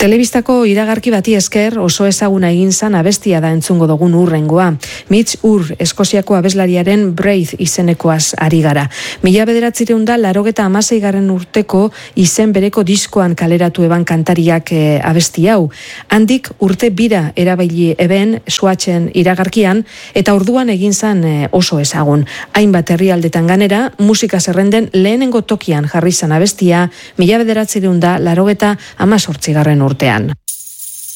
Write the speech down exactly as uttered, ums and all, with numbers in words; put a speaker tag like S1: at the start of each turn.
S1: Telebistako iragarki bati esker oso ezaguna egin zan abestia da entzungo dugun urrengoa. Mitch Ur, Eskoziako abeslariaren Breathe izenekoaz ari gara. Mila bederatzireun da larogeta amaseigarren urteko izen bereko diskoan kaleratu eban kantariak e, abesti hau. Handik urte bira erabaili eben Swatchen iragarkian eta orduan egin zan e, oso ezagun. Hainbat herrialdetan ganera, musika zerrenden lehenengo tokian jarri zan abestia mila bederatzireun da larogeta amazortzigarren urtean.